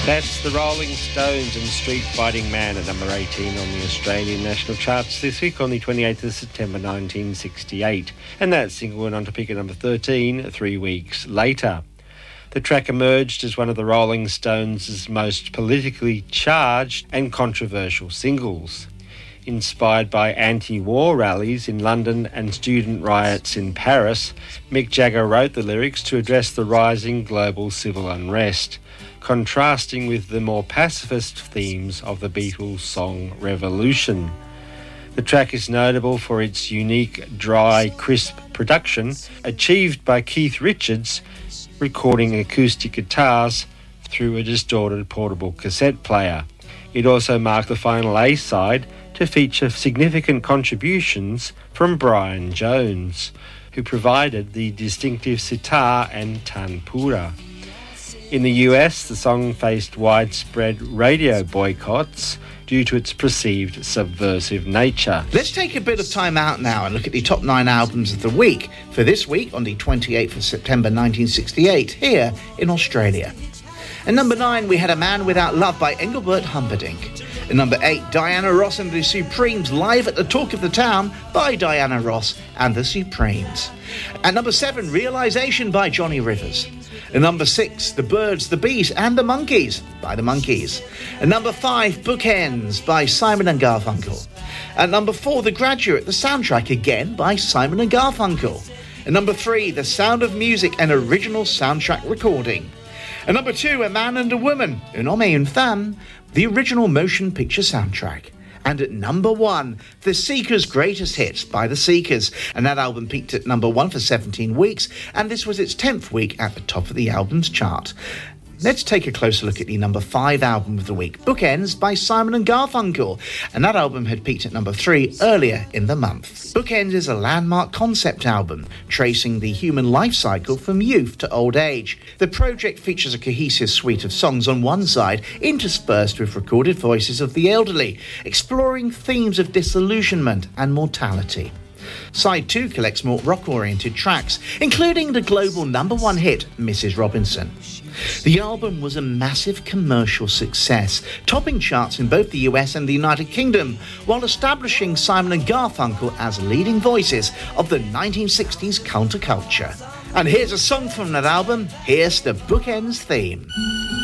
That's the Rolling Stones and Street Fighting Man at number 18 on the Australian national charts this week on the 28th of September 1968. And that single went on to peak at number 13 3 weeks later. The track emerged as one of the Rolling Stones' most politically charged and controversial singles. Inspired by anti-war rallies in London and student riots in Paris, Mick Jagger wrote the lyrics to address the rising global civil unrest, contrasting with the more pacifist themes of the Beatles' song Revolution. The track is notable for its unique, dry, crisp production, achieved by Keith Richards, recording acoustic guitars through a distorted portable cassette player. It also marked the final A-side to feature significant contributions from Brian Jones, who provided the distinctive sitar and tanpura. In the US, the song faced widespread radio boycotts due to its perceived subversive nature. Let's take a bit of time out now and look at the top 9 albums of the week for this week on the 28th of September 1968 here in Australia. At number 9, we had A Man Without Love by Engelbert Humperdinck. At number 8, Diana Ross and the Supremes live at the Talk of the Town by Diana Ross and the Supremes. At number 7, Realisation by Johnny Rivers. At number 6, The Birds, the Bees and the Monkees by the Monkees. At number 5, Bookends by Simon and Garfunkel. At number 4, The Graduate, the soundtrack again by Simon and Garfunkel. At number 3, The Sound of Music, an original soundtrack recording. At number 2, A Man and a Woman, Un Homme et une Femme, the original motion picture soundtrack. And at number 1, The Seekers' Greatest Hits by The Seekers. And that album peaked at number 1 for 17 weeks, and this was its 10th week at the top of the album's chart. Let's take a closer look at the number 5 album of the week, Bookends by Simon and Garfunkel, and that album had peaked at number 3 earlier in the month. Bookends is a landmark concept album, tracing the human life cycle from youth to old age. The project features a cohesive suite of songs on one side, interspersed with recorded voices of the elderly, exploring themes of disillusionment and mortality. Side 2 collects more rock-oriented tracks, including the global number 1 hit, Mrs. Robinson. The album was a massive commercial success, topping charts in both the US and the United Kingdom, while establishing Simon and Garfunkel as leading voices of the 1960s counterculture. And here's a song from that album. Here's the Bookends theme.